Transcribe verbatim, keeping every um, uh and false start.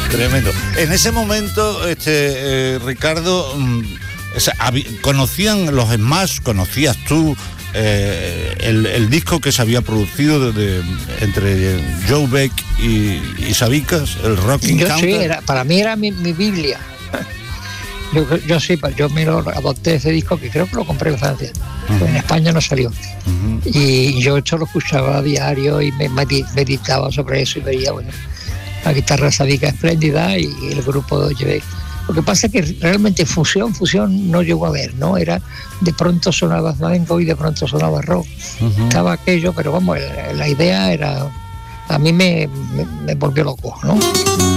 Tremendo. En ese momento, este eh, Ricardo, mm, o sea, hab- conocían los Smash, conocías tú eh, el, el disco que se había producido de, de, entre Joe Beck y, y Sabicas, el Rocking Yo Counter. sí, era, para mí era mi, mi Biblia. Yo, yo sí, yo me lo adopté ese disco, que creo que lo compré en Francia. Uh-huh. En España no salió. Uh-huh. Y yo esto lo escuchaba a diario y me meditaba sobre eso y veía, bueno, la guitarra Sabica espléndida y el grupo de Joe Beck. Lo que pasa es que realmente fusión, fusión no llegó a ver, ¿no? Era, de pronto sonaba flamenco y de pronto sonaba rock. Uh-huh. Estaba aquello, pero vamos, la, la idea era, a mí me, me, me volvió loco, ¿no?